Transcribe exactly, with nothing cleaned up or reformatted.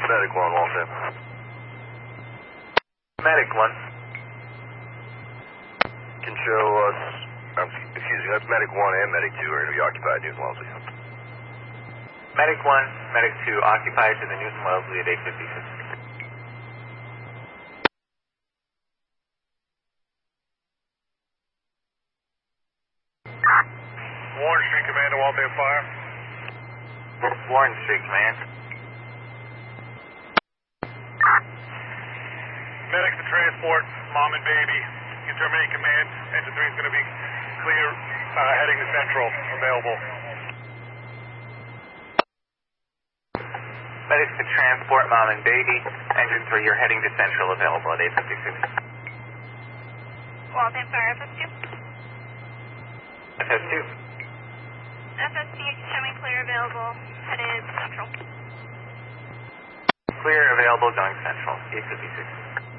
Medic one, Waltham. Medic one. Can show us, um, excuse me, that's Medic one and Medic two are going to be occupied Newton Wellesley. Medic one, Medic two occupied to the Newton Wellesley at eight fifty-six. Warren Street Command to Waltham Fire. Warren Street Command. Medics to transport, mom and baby. You terminate command. Engine three is going to be clear, uh, heading to Central, available. Medics to transport, mom and baby. Engine three, you're heading to Central, available at eight fifty-six. Waltham Fire, F S two. F S two. F S two, showing clear, available, headed Central. Clear, available, going Central, eight fifty-six.